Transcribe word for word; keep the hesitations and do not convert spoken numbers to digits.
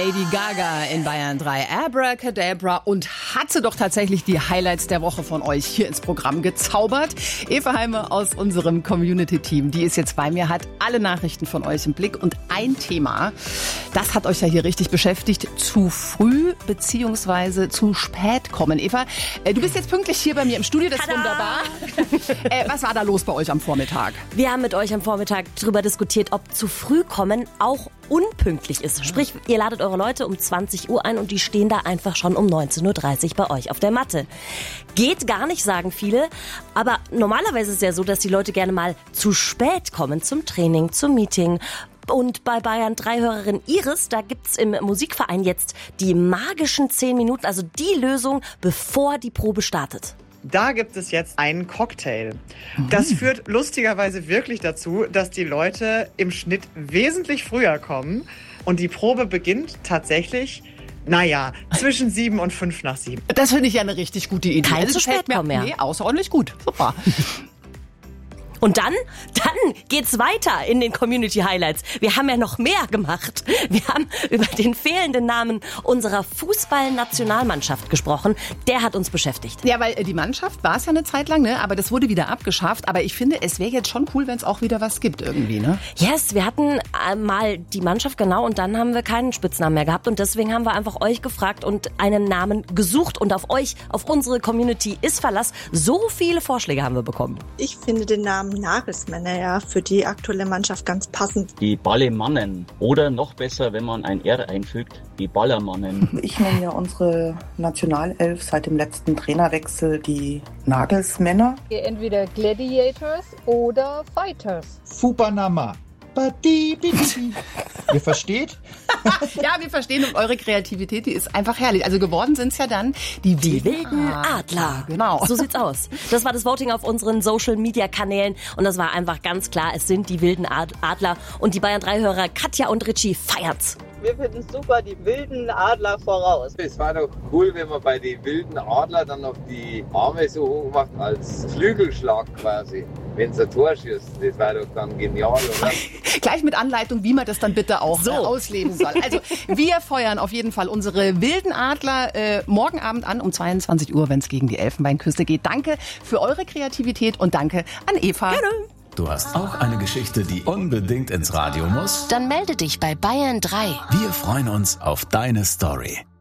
Lady Gaga in Bayern drei, Abracadabra, und hatte doch tatsächlich die Highlights der Woche von euch hier ins Programm gezaubert. Eva Heime aus unserem Community-Team, die ist jetzt bei mir, hat alle Nachrichten von euch im Blick und ein Thema, das hat euch ja hier richtig beschäftigt, zu früh beziehungsweise zu spät kommen. Eva, äh, du bist jetzt pünktlich hier bei mir im Studio, das ist Tada! wunderbar. äh, was war da los bei euch am Vormittag? Wir haben mit euch am Vormittag darüber diskutiert, ob zu früh kommen auch unpünktlich ist. Sprich, ihr ladet eure Leute um zwanzig Uhr ein und die stehen da einfach schon um neunzehn Uhr dreißig bei euch auf der Matte. Geht gar nicht, sagen viele, aber normalerweise ist es ja so, dass die Leute gerne mal zu spät kommen zum Training, zum Meeting. Und bei Bayern drei Hörerin Iris, da gibt's im Musikverein jetzt die magischen zehn Minuten, also die Lösung, bevor die Probe startet. Da gibt es jetzt einen Cocktail. Das führt lustigerweise wirklich dazu, dass die Leute im Schnitt wesentlich früher kommen und die Probe beginnt tatsächlich, naja, zwischen sieben und fünf nach sieben. Das finde ich ja eine richtig gute Idee. Kein Also zu gefällt spät mir, kommen mehr. Nee, außerordentlich gut. Super. Und dann, dann geht's weiter in den Community Highlights. Wir haben ja noch mehr gemacht. Wir haben über den fehlenden Namen unserer Fußballnationalmannschaft gesprochen. Der hat uns beschäftigt. Ja, weil äh, die Mannschaft war es ja eine Zeit lang, ne? Aber das wurde wieder abgeschafft. Aber ich finde, es wäre jetzt schon cool, wenn es auch wieder was gibt irgendwie, ne? Yes, wir hatten äh, mal die Mannschaft, genau, und dann haben wir keinen Spitznamen mehr gehabt. Und deswegen haben wir einfach euch gefragt und einen Namen gesucht. Und auf euch, auf unsere Community ist Verlass. So viele Vorschläge haben wir bekommen. Ich finde den Namen Nagelsmänner ja für die aktuelle Mannschaft ganz passend. Die Ballemannen. Oder noch besser, wenn man ein R einfügt, die Ballermannen. Ich nenne ja unsere Nationalelf seit dem letzten Trainerwechsel die Nagelsmänner. Entweder Gladiators oder Fighters. Fupanama. Ihr versteht? Ja, wir verstehen, und eure Kreativität, die ist einfach herrlich. Also geworden sind es ja dann die, Die wilden wilden Adler. Genau. So sieht's aus. Das war das Voting auf unseren Social-Media-Kanälen und das war einfach ganz klar, es sind die wilden Adler und die Bayern drei Hörer Katja und Richie feiert's. Wir finden es super, die wilden Adler voraus. Es war doch cool, wenn man bei den wilden Adler dann noch die Arme so hoch macht als Flügelschlag quasi. Wenn es ein Tor schießt, das war doch dann genial, oder? Gleich mit Anleitung, wie man das dann bitte auch So. äh, ausleben soll. Also wir feuern auf jeden Fall unsere wilden Adler äh, morgen Abend an um zweiundzwanzig Uhr, wenn es gegen die Elfenbeinküste geht. Danke für eure Kreativität und danke an Eva. Gerne. Du hast auch eine Geschichte, die unbedingt ins Radio muss? Dann melde dich bei Bayern drei. Wir freuen uns auf deine Story.